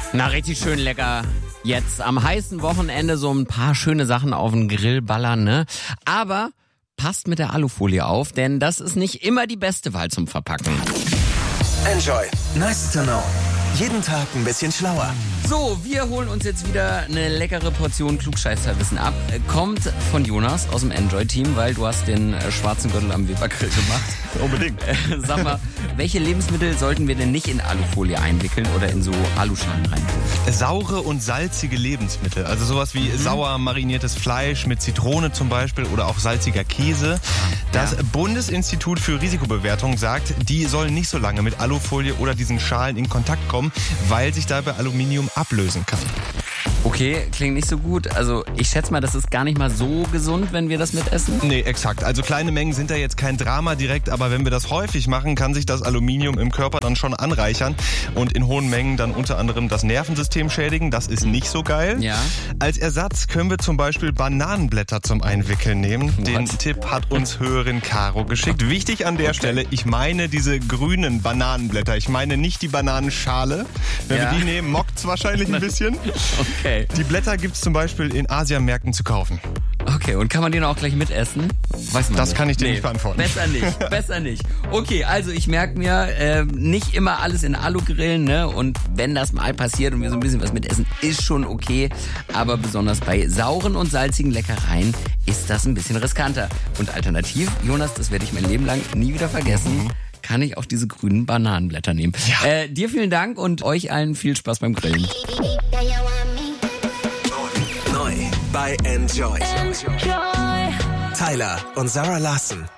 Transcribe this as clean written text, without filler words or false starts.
Na, richtig schön lecker. Jetzt am heißen Wochenende so ein paar schöne Sachen auf den Grill ballern, ne? Aber passt mit der Alufolie auf, denn das ist nicht immer die beste Wahl zum Verpacken. Enjoy. Nice to know. Jeden Tag ein bisschen schlauer. So, wir holen uns jetzt wieder eine leckere Portion Klugscheißerwissen ab. Kommt von Jonas aus dem Enjoy-Team, weil du hast den schwarzen Gürtel am Webergrill gemacht. Unbedingt. Sag mal, welche Lebensmittel sollten wir denn nicht in Alufolie einwickeln oder in so Aluschalen reintun? Saure und salzige Lebensmittel, also sowas wie sauer mariniertes Fleisch mit Zitrone zum Beispiel oder auch salziger Käse. Das Bundesinstitut für Risikobewertung sagt, die sollen nicht so lange mit Alufolie oder diesen Schalen in Kontakt kommen, weil sich dabei Aluminium ablösen kann. Okay, klingt nicht so gut. Also ich schätze mal, das ist gar nicht mal so gesund, wenn wir das mitessen. Nee, exakt. Also kleine Mengen sind da jetzt kein Drama direkt, aber wenn wir das häufig machen, kann sich das Aluminium im Körper dann schon anreichern und in hohen Mengen dann unter anderem das Nervensystem schädigen. Das ist nicht so geil. Ja. Als Ersatz können wir zum Beispiel Bananenblätter zum Einwickeln nehmen. Den Tipp hat uns Hörerin Caro geschickt. Wichtig an der Stelle, ich meine diese grünen Bananenblätter. Ich meine nicht die Bananenschale. Wenn wir die nehmen, mockt's wahrscheinlich ein bisschen. Okay. Die Blätter gibt's zum Beispiel in Asiamärkten zu kaufen. Okay, und kann man den auch gleich mitessen? Weiß man Das nicht. kann ich dir nicht beantworten. Besser nicht, besser nicht. Okay, also ich merke mir, nicht immer alles in Alu grillen, ne? Und wenn das mal passiert und wir so ein bisschen was mitessen, ist schon okay. Aber besonders bei sauren und salzigen Leckereien ist das ein bisschen riskanter. Und alternativ, Jonas, das werde ich mein Leben lang nie wieder vergessen, kann ich auch diese grünen Bananenblätter nehmen. Ja. Dir vielen Dank und euch allen viel Spaß beim Grillen. Neu bei Enjoy. Tyler und Sarah Larsson.